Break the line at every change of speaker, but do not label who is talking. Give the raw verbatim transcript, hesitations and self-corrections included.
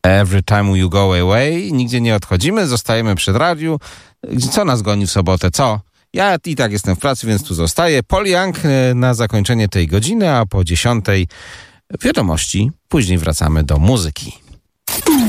Every time you go away. Nigdzie nie odchodzimy, zostajemy przy radiu. Co nas goni w sobotę? Co? Ja i tak jestem w pracy, więc tu zostaję. Paul Young na zakończenie tej godziny, a po dziesiątej wiadomości. Później wracamy do muzyki.